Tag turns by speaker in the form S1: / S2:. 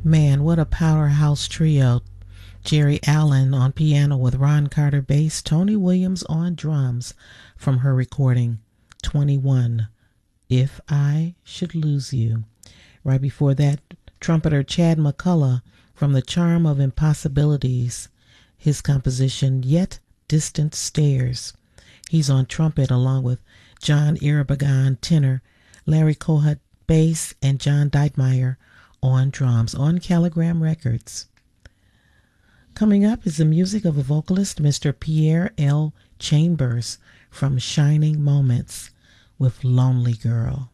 S1: Man, what a powerhouse trio. Jerry Allen on piano with Ron Carter bass, Tony Williams on drums from her recording 21, If I Should Lose You. Right before that, trumpeter Chad McCullough from The Charm of Impossibilities, his composition Yet Distant Stares. He's on trumpet along with John Irabagan tenor, Larry Kohut bass, and John Deitmeyer on drums on Caligram Records. Coming up is the music of a vocalist, Mr. Pierre L. Chambers from Shining Moments with Lonely Girl.